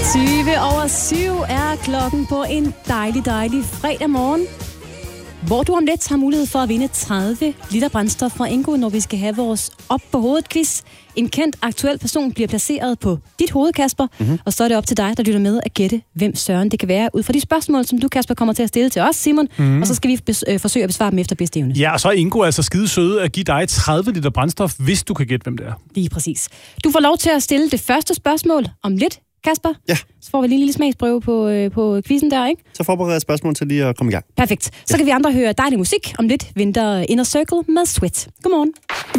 7:20 er klokken på en dejlig fredag morgen, hvor du om lidt har mulighed for at vinde 30 liter brændstof fra Ingo, når vi skal have vores op på hovedet quiz. En kendt aktuel person bliver placeret på dit hoved, Kasper, og så er det op til dig, der lytter med, at gætte, hvem søren det kan være, ud fra de spørgsmål, som du, Kasper, kommer til at stille til os, Simon, og så skal vi forsøge at besvare dem efter bedste evne. Ja, og så er Ingo altså skide søde at give dig 30 liter brændstof, hvis du kan gætte, hvem det er. Lige præcis. Du får lov til at stille det første spørgsmål om lidt, Kasper. Ja. Så får vi lige en lille smagsprøve på quizzen der, ikke? Så forbereder jeg spørgsmål til lige at komme i gang. Perfekt. Så kan vi andre høre dejlig musik. Om lidt venter Inner Circle med Sweat. Godmorgen.